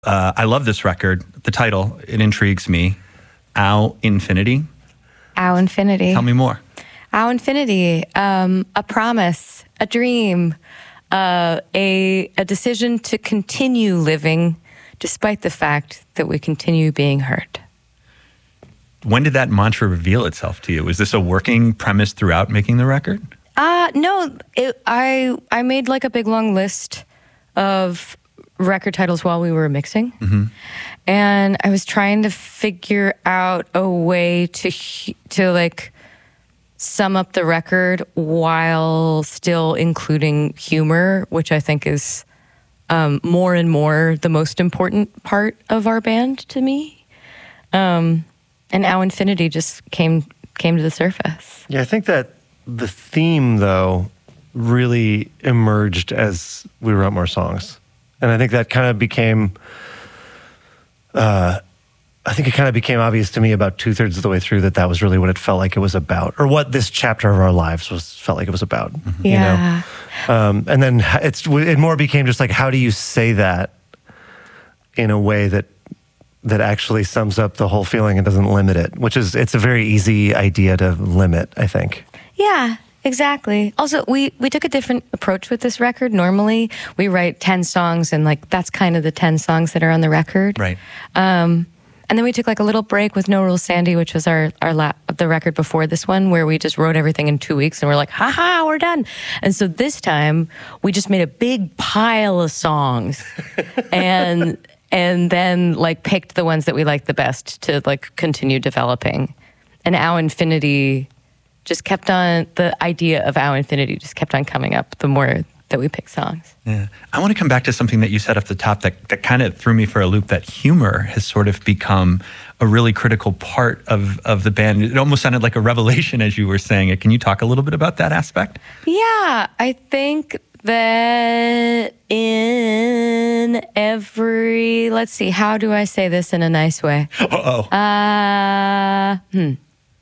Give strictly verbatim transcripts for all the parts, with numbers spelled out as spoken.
Uh, I love this record. The title, it intrigues me. Au Infinity. Au Infinity. Tell me more. Au Infinity. Um, a promise, a dream, uh, a, a decision to continue living despite the fact that we continue being hurt. When did that mantra reveal itself to you? Was this a working premise throughout making the record? Uh, no, it, I I made like a big long list of record titles while we were mixing. Mm-hmm. And I was trying to figure out a way to to like sum up the record while still including humor, which I think is um, more and more the most important part of our band to me. Um, and Au Infinity just came came to the surface. Yeah, I think that the theme, though, really emerged as we wrote more songs. And I think that kind of became, uh, I think it kind of became obvious to me about two-thirds of the way through that that was really what it felt like it was about, or what this chapter of our lives was felt like it was about. Mm-hmm. Yeah. You know? Um, and then it's it more became just like, how do you say that in a way that that actually sums up the whole feeling and doesn't limit it, which is, it's a very easy idea to limit, I think. Yeah, exactly. Also, we, we took a different approach with this record. Normally, we write ten songs, and like that's kind of the ten songs that are on the record. Right. Um, and then we took like a little break with No Rules Sandy, which was our, our la- the record before this one, where we just wrote everything in two weeks, and we're like, haha, we're done. And so this time, we just made a big pile of songs. and... And then, like, picked the ones that we liked the best to, like, continue developing. And Au Infinity just kept on, the idea of Au Infinity just kept on coming up the more that we picked songs. Yeah. I want to come back to something that you said off the top that, that kind of threw me for a loop, that humor has sort of become a really critical part of, of the band. It almost sounded like a revelation as you were saying it. Can you talk a little bit about that aspect? Yeah, I think that in every, let's see, how do I say this in a nice way? Uh-oh. Uh, hmm.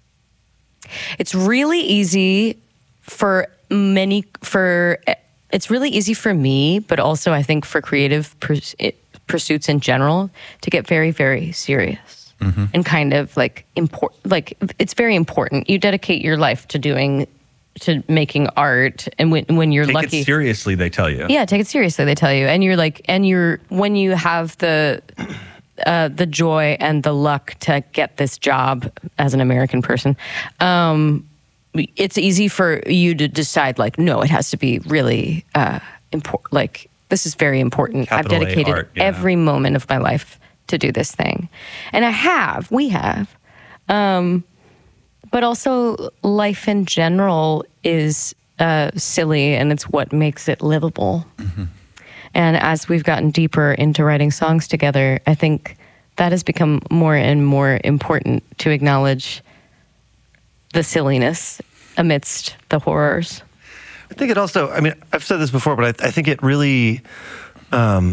It's really easy for many, for, it's really easy for me, but also I think for creative purs- pursuits in general to get very, very serious. Mm-hmm. And kind of like, import, like it's very important. You dedicate your life to doing to making art, and when when you're take lucky, take it seriously, they tell you. Yeah, take it seriously, they tell you, and you're like, and you're when you have the uh, the joy and the luck to get this job as an American person, um, it's easy for you to decide, like, no, it has to be really uh, important. Like, this is very important. Capital I've dedicated art, yeah. every moment of my life to do this thing, and I have, we have. Um, But also, life in general is uh, silly, and it's what makes it livable. Mm-hmm. And as we've gotten deeper into writing songs together, I think that has become more and more important to acknowledge the silliness amidst the horrors. I think it also, I mean, I've said this before, but I, I think it really um,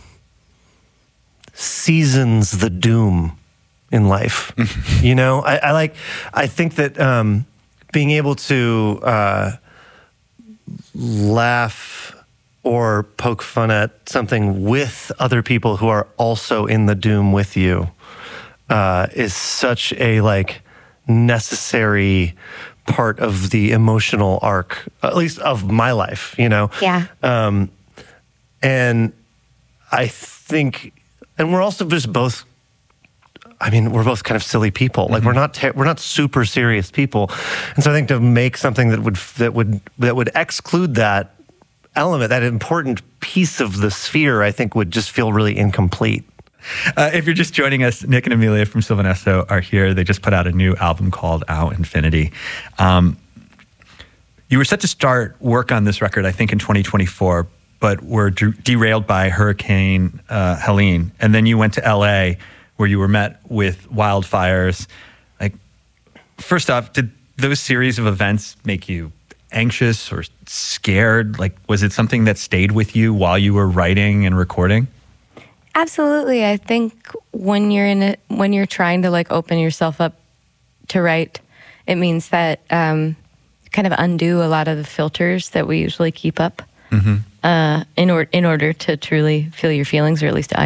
seasons the doom in life. You know, I, I like, I think that um, being able to uh, laugh or poke fun at something with other people who are also in the doom with you uh, is such a like necessary part of the emotional arc, at least of my life, you know? Yeah. Um, and I think, and we're also just both, I mean, we're both kind of silly people. Like, mm-hmm. we're not ter- we're not super serious people, and so I think to make something that would that would that would exclude that element, that important piece of the sphere, I think would just feel really incomplete. Uh, if you're just joining us, Nick and Amelia from Sylvan Esso are here. They just put out a new album called Au Infinity. Um, you were set to start work on this record, I think, in twenty twenty-four, but were de- derailed by Hurricane uh, Helene, and then you went to L A, where you were met with wildfires. Like, first off, did those series of events make you anxious or scared? Like, was it something that stayed with you while you were writing and recording? Absolutely. I think when you're in it, when you're trying to like open yourself up to write, it means that um, kind of undo a lot of the filters that we usually keep up mm-hmm. uh, in, or- in order to truly feel your feelings, or at least I do.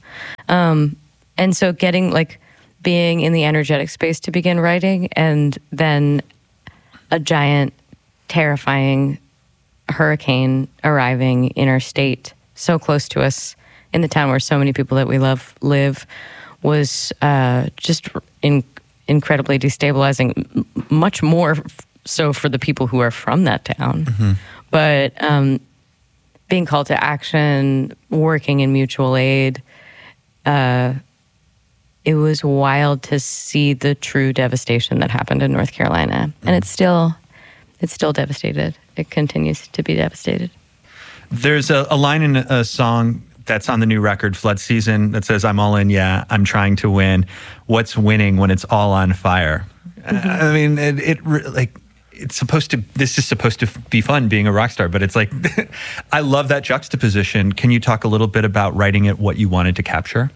Um, and so getting like being in the energetic space to begin writing, and then a giant, terrifying hurricane arriving in our state, so close to us, in the town where so many people that we love live, was uh, just in, incredibly destabilizing, m- much more so for the people who are from that town. Mm-hmm. But um, being called to action, working in mutual aid, uh, it was wild to see the true devastation that happened in North Carolina. Mm-hmm. And it's still, it's still devastated. It continues to be devastated. There's a, a line in a song that's on the new record, Flood Season, that says, "I'm all in, yeah, I'm trying to win. What's winning when it's all on fire?" Mm-hmm. I mean, it, it like, it's supposed to, this is supposed to be fun being a rock star, but it's like, I love that juxtaposition. Can you talk a little bit about writing it, what you wanted to capture?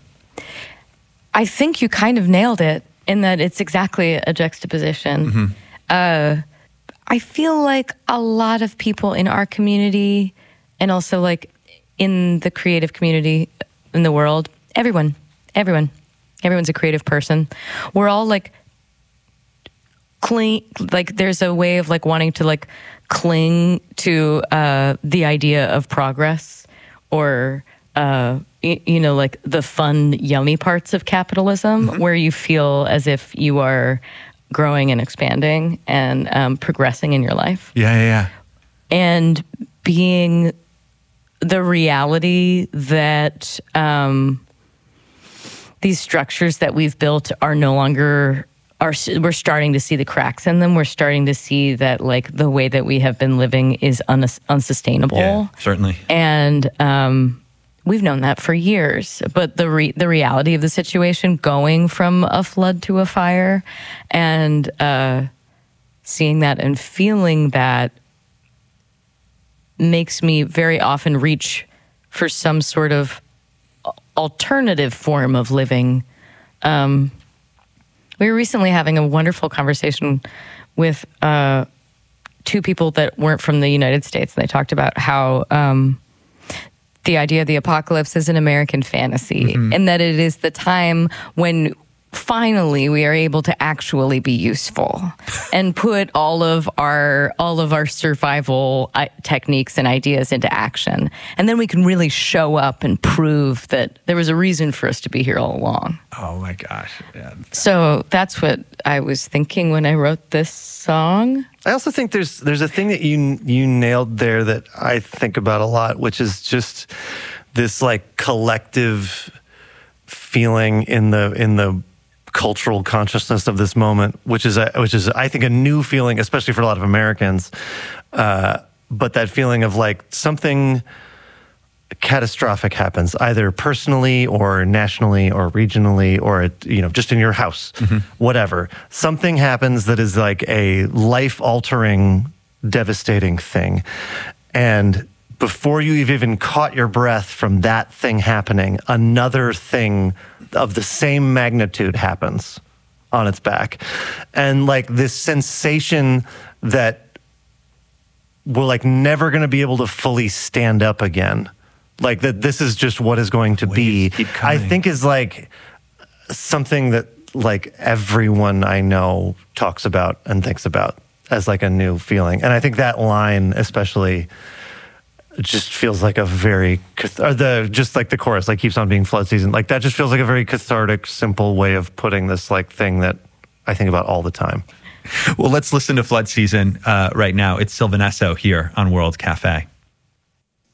I think you kind of nailed it in that it's exactly a juxtaposition. Mm-hmm. Uh, I feel like a lot of people in our community, and also like in the creative community in the world, everyone, everyone, everyone's a creative person. We're all like cling, like there's a way of like wanting to like cling to uh, the idea of progress, or uh, y- you know, like the fun, yummy parts of capitalism, mm-hmm. where you feel as if you are growing and expanding and um, progressing in your life. Yeah, yeah, yeah. And being the reality that um, these structures that we've built are no longer, are we're starting to see the cracks in them. We're starting to see that like the way that we have been living is un- unsustainable. Yeah, certainly. And um, we've known that for years. But the re- the reality of the situation, going from a flood to a fire, and uh, seeing that and feeling that, makes me very often reach for some sort of alternative form of living. Um, we were recently having a wonderful conversation with uh, two people that weren't from the United States. They talked about how um, the idea of the apocalypse is an American fantasy, mm-hmm. and that it is the time when finally we are able to actually be useful and put all of our all of our survival techniques and ideas into action, and then we can really show up and prove that there was a reason for us to be here all along. Oh my gosh. Yeah. So that's what I was thinking when I wrote this song. I also think there's there's a thing that you you nailed there that I think about a lot, which is just this like collective feeling in the in the cultural consciousness of this moment, which is a, which is I think a new feeling, especially for a lot of Americans. Uh, but that feeling of like something catastrophic happens, either personally or nationally or regionally, or it, you know, just in your house, mm-hmm. whatever. Something happens that is like a life-altering, devastating thing, and before you've even caught your breath from that thing happening, another thing of the same magnitude happens on its back. And like this sensation that we're like never going to be able to fully stand up again. Like that this is just what is going to be, I think is like something that like everyone I know talks about and thinks about as like a new feeling. And I think that line especially just feels like a very, or the just like the chorus, like keeps on being flood season. Like that just feels like a very cathartic, simple way of putting this like thing that I think about all the time. Well, let's listen to Flood Season uh, right now. It's Sylvan Esso here on World Cafe.